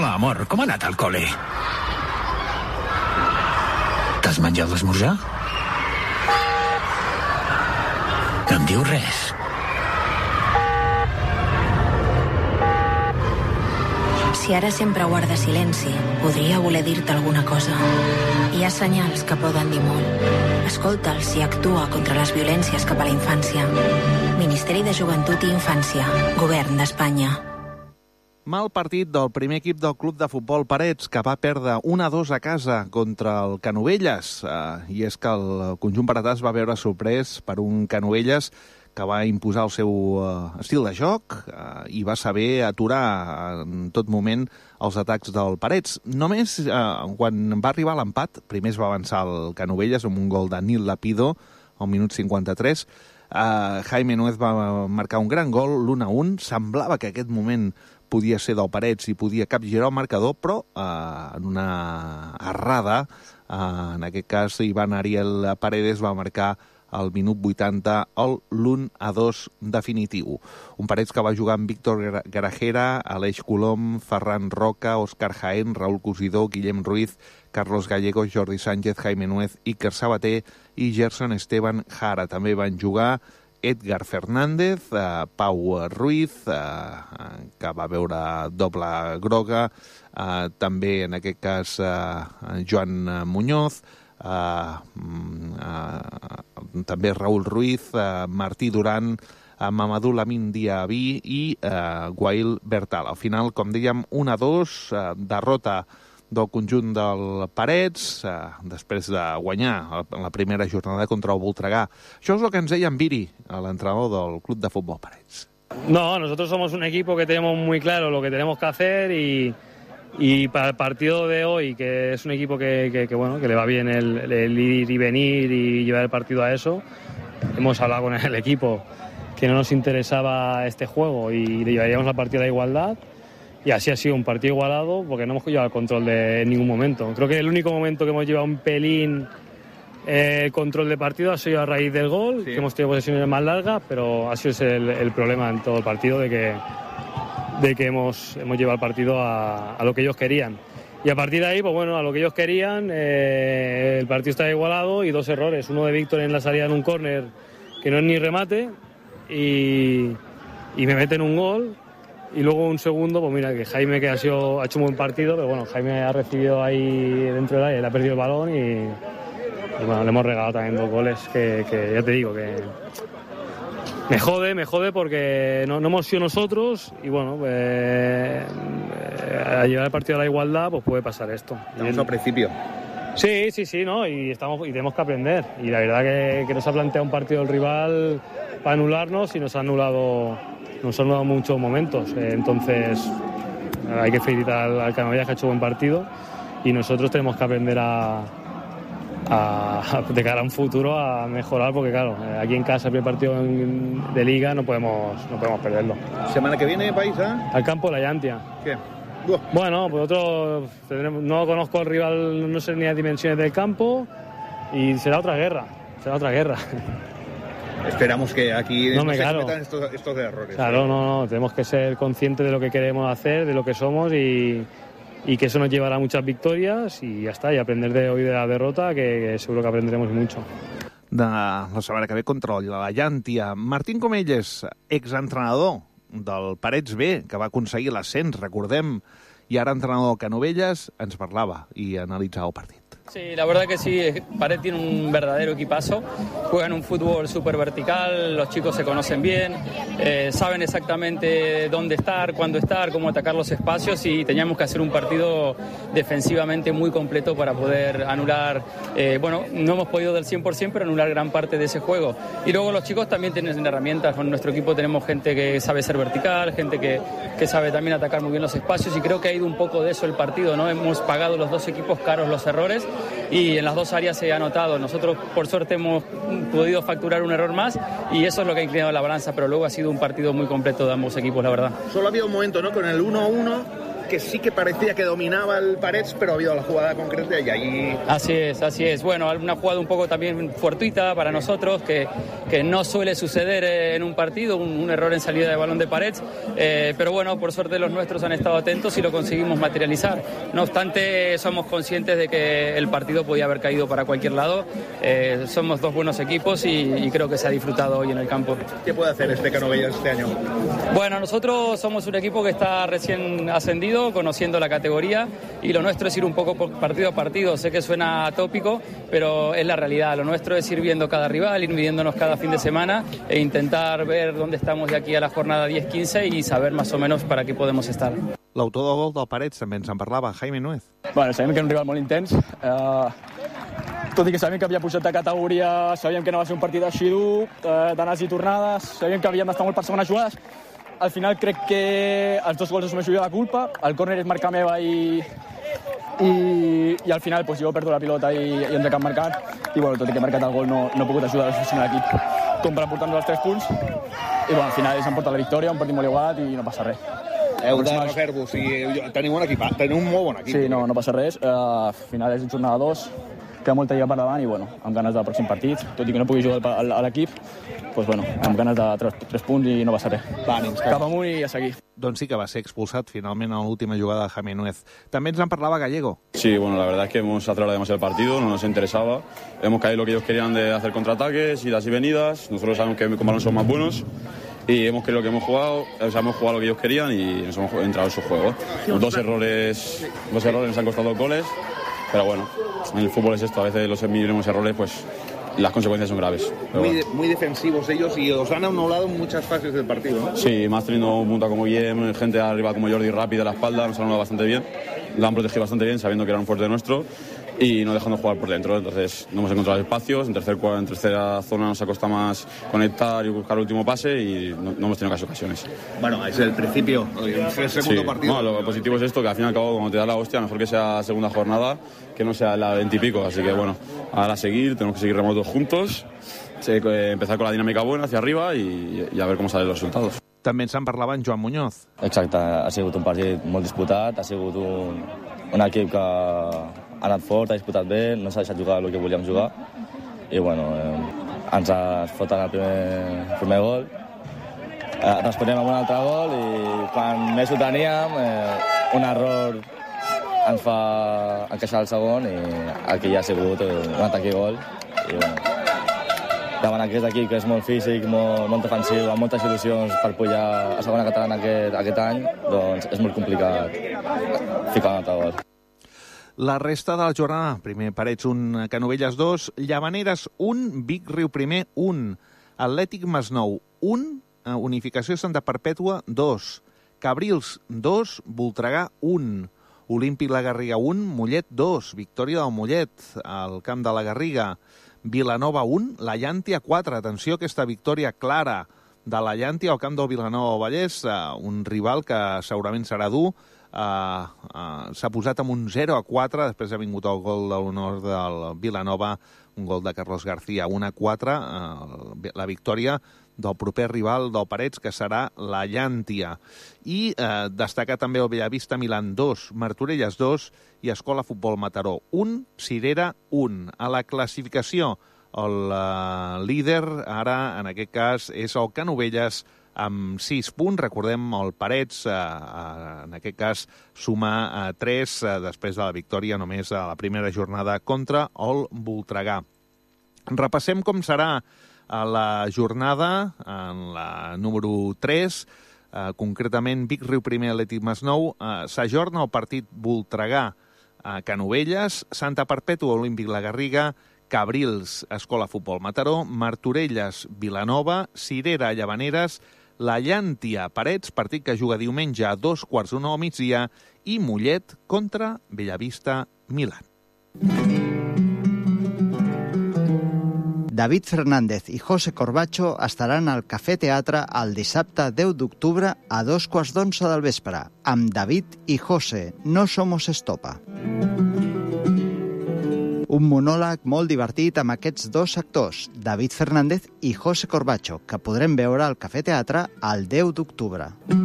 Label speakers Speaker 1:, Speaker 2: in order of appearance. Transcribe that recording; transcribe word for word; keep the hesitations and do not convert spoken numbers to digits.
Speaker 1: Hola, amor, com ha anat al col·le? T'has menjat l'esmorzar? No em diu res.
Speaker 2: Si ara sempre guarda silenci, podria voler dir-te alguna cosa. Hi ha senyals que poden dir molt. Escolta'ls i actua contra les violències cap a la infància. Ministeri de Joventut i Infància, Govern d'Espanya.
Speaker 3: Mal partit del primer equip del club de futbol Parets, que va perdre un a dos a casa contra el Canovelles. Uh, I és que el conjunt paretà es va veure sorprès per un Canovelles que va imposar el seu uh, estil de joc uh, i va saber aturar en tot moment els atacs del Parets. Només uh, quan va arribar l'empat, primer es va avançar el Canovelles amb un gol de Nil Lapido al minut cinquanta-tres. Uh, Jaime Nuez va marcar un gran gol, l'u a un. Semblava que aquest moment podia ser del Parets i podia capgirar el marcador, però uh, en una errada, uh, en aquest cas Ivan Ariel Paredes va marcar al minut vuitanta el l'u a dos definitiu. Un Parets que va jugar amb Víctor Garajera, Aleix Colom, Ferran Roca, Òscar Jaén, Raúl Cosidó, Guillem Ruiz, Carlos Gallegos, Jordi Sánchez, Jaime Nuez, Iker Sabater i Gerson Esteban Jara. També van jugar Edgar Fernández, eh, Pau Ruiz, eh, que va veure doble groga, eh, també en aquest cas eh, Joan Muñoz, Uh, uh, també Raúl Ruiz, uh, Martí Duran, uh, Mamadou Lamin Diaby i uh, Guail Bertal. Al final, com dèiem, un a dos, uh, derrota del conjunt del Parets, uh, després de guanyar en la primera jornada contra el Voltregà. Això és el que ens deia en Viri, l'entrenador del club de futbol Parets.
Speaker 4: No, nosotros somos un equipo que tenemos muy claro lo que tenemos que hacer y... Y para el partido de hoy, que es un equipo que, que, que, bueno, que le va bien el, el ir y venir y llevar el partido a eso, hemos hablado con el equipo que no nos interesaba este juego y le llevaríamos la partida de igualdad, y así ha sido un partido igualado porque no hemos llevado el control de en ningún momento. Creo que el único momento que hemos llevado un pelín eh, el control de partido ha sido a raíz del gol, sí, que hemos tenido posesiones más largas, pero ha sido el, el problema en todo el partido de que de que hemos, hemos llevado el partido a, a lo que ellos querían. Y a partir de ahí, pues bueno, a lo que ellos querían, eh, el partido está igualado y dos errores. Uno de Víctor en la salida en un córner, que no es ni remate, y, y me meten un gol. Y luego un segundo, pues mira, que Jaime, que ha, sido, ha hecho un buen partido, pero bueno, Jaime ha recibido ahí dentro del área, le ha perdido el balón y, y bueno, le hemos regalado también dos goles que, que ya te digo que... Me jode, me jode porque no, no hemos sido nosotros y bueno, pues, eh, a llevar el partido a la igualdad pues puede pasar esto.
Speaker 3: Estamos al principio.
Speaker 4: Sí, sí, sí, ¿no? Y, estamos, y tenemos que aprender. Y la verdad que, que nos ha planteado un partido del rival para anularnos y nos ha anulado, nos ha anulado muchos momentos. Eh, entonces hay que felicitar al, al Canovelles, que ha hecho buen partido, y nosotros tenemos que aprender a... A, de cara a un futuro a mejorar, porque claro, aquí en casa el primer partido de liga no podemos no podemos perderlo.
Speaker 3: ¿Semana que viene vais a...?
Speaker 4: Al campo de la Llantia.
Speaker 3: ¿Qué?
Speaker 4: Uh. Bueno, pues otro tendremos, no conozco al rival, no sé ni las dimensiones del campo, y será otra guerra, será otra guerra.
Speaker 3: Esperamos que aquí
Speaker 4: no,
Speaker 3: no
Speaker 4: me,
Speaker 3: se
Speaker 4: claro.
Speaker 3: cometan estos, estos errores.
Speaker 4: Claro,
Speaker 3: ¿eh?
Speaker 4: no, no, tenemos que ser conscientes de lo que queremos hacer, de lo que somos, y y que eso nos llevará a muchas victorias y ya está, y aprender de hoy de la derrota, que, que seguro que aprenderemos mucho.
Speaker 3: De la setmana que ve contra la Llàntia. Martín Comelles, exentrenador del Parets B, que va aconseguir l'ascens, recordem, i ara entrenador del Canovelles, ens parlava i analitzava el partit.
Speaker 5: Sí, la verdad que sí, Paret tiene un verdadero equipazo, juegan un fútbol súper vertical, los chicos se conocen bien, eh, saben exactamente dónde estar, cuándo estar, cómo atacar los espacios, y teníamos que hacer un partido defensivamente muy completo para poder anular, eh, bueno, no hemos podido del cien por ciento, pero anular gran parte de ese juego. Y luego los chicos también tienen herramientas, con nuestro equipo tenemos gente que sabe ser vertical, gente que, que sabe también atacar muy bien los espacios, y creo que ha ido un poco de eso el partido, ¿no? Hemos pagado los dos equipos caros los errores, y en las dos áreas se ha notado. Nosotros por suerte hemos podido facturar un error más y eso es lo que ha inclinado la balanza, pero luego ha sido un partido muy completo de ambos equipos, la verdad.
Speaker 3: Solo había un momento, ¿no?, con el uno a uno que sí que parecía que dominaba el Parets, pero ha habido la jugada concreta y ahí...
Speaker 5: Así es, así es. Bueno, una jugada un poco también fortuita para nosotros, que, que no suele suceder en un partido, un, un error en salida de balón de Parets, eh, pero bueno, por suerte los nuestros han estado atentos y lo conseguimos materializar. No obstante, somos conscientes de que el partido podía haber caído para cualquier lado. Eh, somos dos buenos equipos y, y creo que se ha disfrutado hoy en el campo.
Speaker 3: ¿Qué puede hacer este Canovelles este año?
Speaker 5: Bueno, nosotros somos un equipo que está recién ascendido, conociendo la categoría, y lo nuestro es ir un poco partido a partido. Sé que suena atópico, pero es la realidad. Lo nuestro es ir viendo cada rival, ir midiéndonos cada fin de semana e intentar ver dónde estamos de aquí a la jornada diez quince y saber más o menos para qué podemos estar.
Speaker 3: L'autor del gol del Parets també ens en parlava, Jaime Nuez.
Speaker 6: Bueno, sabem que és un rival molt intens. Uh, tot i que sabem que havia pujat de categoria, sabíem que no va ser un partit així dur, uh, d'anades i tornades, sabíem que havíem d'estar molt per segones jugades. Al final crec que els dos gols assumeixo jo la culpa, el córner és marca meva i, i, i al final pues, jo perdo la pilota i, i ens acabem marcant. I bueno, tot i que he marcat el gol no, no he pogut ajudar a l'associació de l'equip com per aportar-nos els tres punts. I bueno, al final s'han portat la victòria, un partit molt igualat i no passa res.
Speaker 3: Heu de refer-vos i teniu un equip, teniu un molt bon equip.
Speaker 6: Sí, no, no passa res. Uh, al final és jornada dos, queda molta lliga per davant i bueno, amb ganes del pròxim partit, tot i que no pugui jugar a l'equip, pues, bueno, amb ganes de tres, tres punts i no passa res.
Speaker 3: Va, ànims,
Speaker 6: cap amunt i a seguir.
Speaker 3: Doncs sí que va ser expulsat finalment en l'última jugada de Jaime Nuez. També ens en parlava Gallego.
Speaker 7: Sí, bueno, la verdad es que hemos acelerado demasiado el partido, no nos interesaba. Hemos caído lo que ellos querían de hacer contraataques, idas y venidas. Nosotros sabemos que con balón son más buenos. Y hemos querido lo que hemos jugado, o sea, hemos jugado lo que ellos querían y nos hemos entrado en su juego. Los dos errores, dos errores nos han costado goles, pero bueno, en el fútbol es esto, a veces los mínimos errores, pues las consecuencias son graves.
Speaker 3: Muy,
Speaker 7: bueno.
Speaker 3: de, muy defensivos ellos y os han anulado en muchas fases del partido, ¿no?
Speaker 7: Sí, más teniendo un punta como Guillem, gente arriba como Jordi rápida a la espalda, nos han anulado bastante bien, la han protegido bastante bien sabiendo que era un fuerte nuestro y no dejando jugar por dentro, entonces no hemos encontrado espacios, en, tercer, en tercera zona nos ha costado más conectar y buscar el último pase y no, no hemos tenido casi ocasiones.
Speaker 3: Bueno, es el principio, es el segundo
Speaker 7: sí.
Speaker 3: partido.
Speaker 7: No, lo positivo es esto, que al fin y al cabo cuando te da la hostia, mejor que sea segunda jornada, que no sea la veintipico, así que bueno, ahora a seguir, tenemos que seguir remotos juntos, empezar con la dinámica buena hacia arriba y, y a ver cómo salen los resultados.
Speaker 3: També ens en parlava en Joan Muñoz.
Speaker 8: Exacte, ha sigut un partit molt disputat, ha sigut un, un equip que ha anat fort, ha disputat bé, no s'ha deixat jugar el que volíem jugar i bueno, eh, ens ha foten el primer, primer gol, eh, responem amb un altre gol i quan més ho teníem, eh, un error ens fa encaixar el segon i aquí ja ha sigut un atac i gol i bueno, davant aquest equip que és molt físic, molt, molt defensiu, amb moltes il·lusions per pujar a segona catalana aquest, aquest any, doncs és molt complicat ficar un altre gol.
Speaker 3: La resta de la jornada, primer Parets un, Canovelles dos, Llavaneres un, Vic Riu Primer un, Atlètic Masnou un, Unificació Santa Perpètua dos, Cabrils dos, Voltregà un, Olímpic La Garriga un, Mollet dos, victòria del Mollet al camp de la Garriga, Vilanova un, la Llàntia quatre. Atenció, aquesta victòria clara de la Llàntia al camp del Vilanova del Vallès, uh, un rival que segurament serà dur. Uh, uh, s'ha posat amb un zero a quatre, després ha vingut el gol de l'honor del Vilanova, un gol de Carlos García, un a quatre, uh, la victòria del proper rival del Parets, que serà la Llàntia. I eh, destacar també el Bellavista Milan dos, Martorelles dos i Escola Futbol Mataró un, Cirera un. A la classificació, el eh, líder ara, en aquest cas, és el Canovelles amb sis punts. Recordem, el Parets, eh, eh, en aquest cas, suma eh, tres eh, després de la victòria només a la primera jornada contra el Voltregà. Repassem com serà a la jornada, en la número tres, eh, concretament Vic Riu Primer, Atlètic Masnou, eh, s'ajorna el partit Voltregà a Canovelles, Santa Perpètua, Olímpic La Garriga, Cabrils, Escola Futbol Mataró, Martorelles, Vilanova, Cirera, Llavaneres, la Llàntia, Parets, partit que juga diumenge a dos quarts d'una al migdia, i Mollet contra Bellavista Milan.
Speaker 9: David Fernández i José Corbacho estaran al Cafè Teatre el dissabte deu d'octubre a dos quarts d'onze del vespre, amb David i José, No Somos Estopa. Un monòleg molt divertit amb aquests dos actors, David Fernández i José Corbacho, que podrem veure al Cafè Teatre el deu d'octubre.